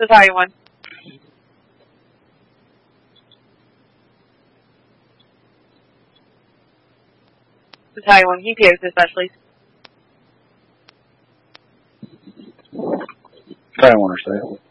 Battalion 1. Battalion 1, EPO to dispatch, please. Battalion 1 or stay.